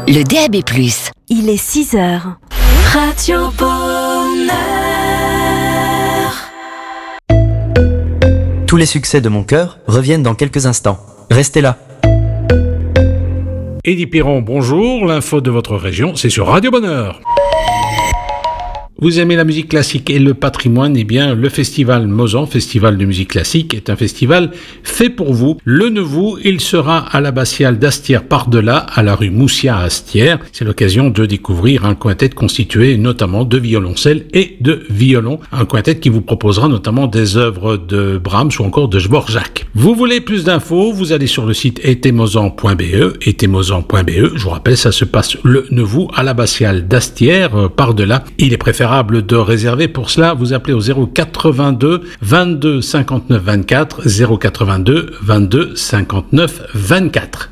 le DAB+. Il est 6 heures. Radio Bonheur. Tous les succès de mon cœur reviennent dans quelques instants. Restez là. Eddie Piron, bonjour. L'info de votre région, c'est sur Radio Bonheur. Vous aimez la musique classique et le patrimoine, eh bien, le festival Mozan, festival de musique classique, est un festival fait pour vous. Le Neuvou, il sera à l'abbatiale d'Astières par-delà, à la rue Moussia à Astières. C'est l'occasion de découvrir un quintet constitué notamment de violoncelles et de violons. Un quintet qui vous proposera notamment des œuvres de Brahms ou encore de Dvorak. Vous voulez plus d'infos, vous allez sur le site etemozan.be, etemozan.be. Je vous rappelle, ça se passe le Neuvou à l'abbatiale d'Astières par-delà. Il est préférable de réserver. Pour cela, vous appelez au 082 22 59 24, 082 22 59 24.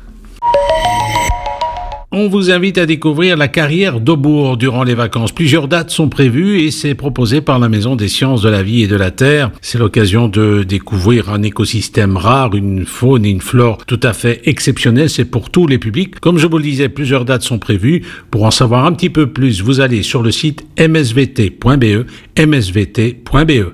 On vous invite à découvrir la carrière d'Aubourg durant les vacances. Plusieurs dates sont prévues et c'est proposé par la Maison des sciences de la vie et de la terre. C'est l'occasion de découvrir un écosystème rare, une faune et une flore tout à fait exceptionnelles. C'est pour tous les publics. Comme je vous le disais, plusieurs dates sont prévues. Pour en savoir un petit peu plus, vous allez sur le site msvt.be, msvt.be.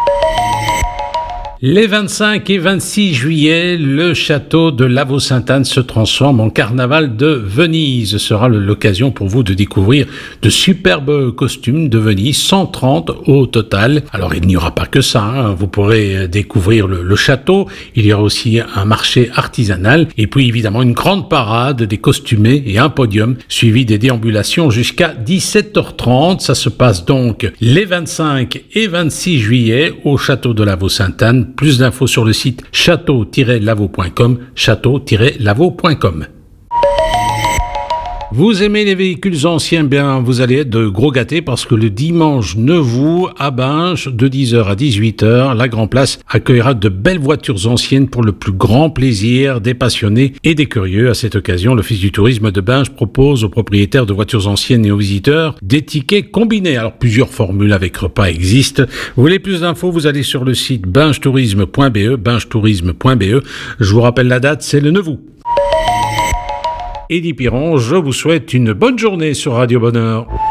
Les 25 et 26 juillet, le château de Lavaux-Sainte-Anne se transforme en carnaval de Venise. Ce sera l'occasion pour vous de découvrir de superbes costumes de Venise, 130 au total. Alors il n'y aura pas que ça, vous pourrez découvrir le château, il y aura aussi un marché artisanal et puis évidemment une grande parade des costumés et un podium suivi des déambulations jusqu'à 17h30. Ça se passe donc les 25 et 26 juillet au château de Lavaux-Sainte-Anne. Plus d'infos sur le site château-lavaux.com, château-lavaux.com. Vous aimez les véhicules anciens, bien vous allez être de gros gâtés parce que le dimanche 9 août à Binche, de 10h à 18h, la Grand Place accueillera de belles voitures anciennes pour le plus grand plaisir des passionnés et des curieux. À cette occasion, l'Office du tourisme de Binche propose aux propriétaires de voitures anciennes et aux visiteurs des tickets combinés. Alors plusieurs formules avec repas existent. Vous voulez plus d'infos, vous allez sur le site bingetourisme.be, bingetourisme.be. Je vous rappelle la date, c'est le 9 août. Eddie Piron, je vous souhaite une bonne journée sur Radio Bonheur.